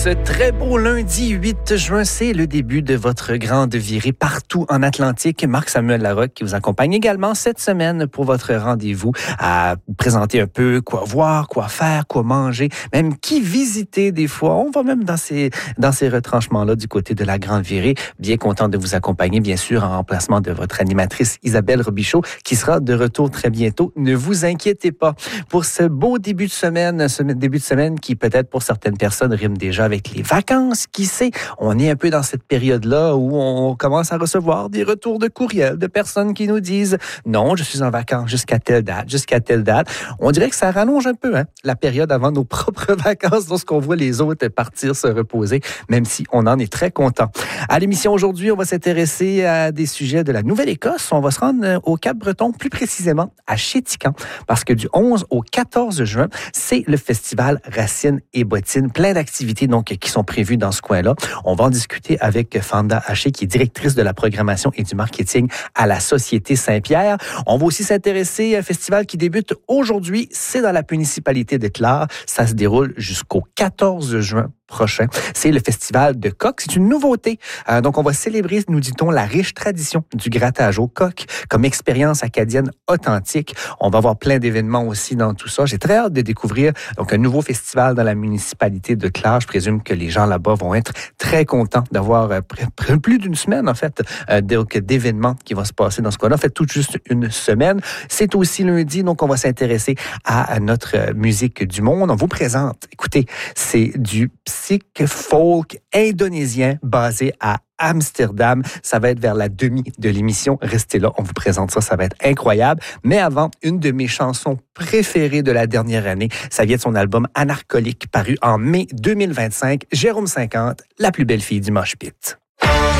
Ce très beau lundi 8 juin, c'est le début de votre grande virée partout en Atlantique. Marc-Samuel Larocque qui vous accompagne également cette semaine pour votre rendez-vous à vous présenter un peu quoi voir, quoi faire, quoi manger, même qui visiter des fois. On va même dans ces retranchements-là du côté de la grande virée. Bien content de vous accompagner, bien sûr, en remplacement de votre animatrice Isabelle Robichaud qui sera de retour très bientôt. Ne vous inquiétez pas pour ce beau début de semaine qui peut-être pour certaines personnes rime déjà avec les vacances, qui sait. On est un peu dans cette période-là où on commence à recevoir des retours de courriels de personnes qui nous disent « Non, je suis en vacances jusqu'à telle date. » On dirait que ça rallonge un peu la période avant nos propres vacances lorsqu'on voit les autres partir se reposer, même si on en est très content. À l'émission aujourd'hui, on va s'intéresser à des sujets de la Nouvelle-Écosse. On va se rendre au Cap-Breton, plus précisément à Chéticamp, parce que du 11 au 14 juin, c'est le festival Racines et Bottines. Plein d'activités donc qui sont prévues dans ce coin-là. On va en discuter avec Fanda Haché, qui est directrice de la programmation et du marketing à la Société Saint-Pierre. On va aussi s'intéresser à un festival qui débute aujourd'hui. C'est dans la municipalité de Clare. Ça se déroule jusqu'au 14 juin prochain. C'est le festival de coq. C'est une nouveauté. Donc, on va célébrer, nous dit-on, la riche tradition du grattage au coq comme expérience acadienne authentique. On va avoir plein d'événements aussi dans tout ça. J'ai très hâte de découvrir donc un nouveau festival dans la municipalité de Clare. Je présume que les gens là-bas vont être très contents d'avoir plus d'une semaine, en fait, d'événements qui vont se passer dans ce coin-là. En fait, tout juste une semaine. C'est aussi lundi, donc on va s'intéresser à notre musique du monde. On vous présente, écoutez, c'est du psych folk indonésien basé à Amsterdam. Ça va être vers la demi de l'émission. Restez là, on vous présente ça, ça va être incroyable. Mais avant, une de mes chansons préférées de la dernière année, ça vient de son album Anarcholique, paru en mai 2025. Jérôme 50, la plus belle fille du mosh pit.